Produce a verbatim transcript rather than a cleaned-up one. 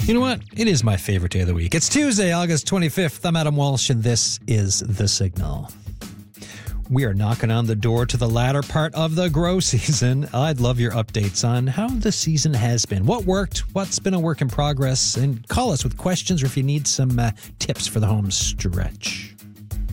You know what? It is my favorite day of the week. It's Tuesday, August twenty-fifth. I'm Adam Walsh, and this is The Signal. We are knocking on the door to the latter part of the grow season. I'd love your updates on how the season has been. What worked? What's been a work in progress? And call us with questions or if you need some uh, tips for the home stretch.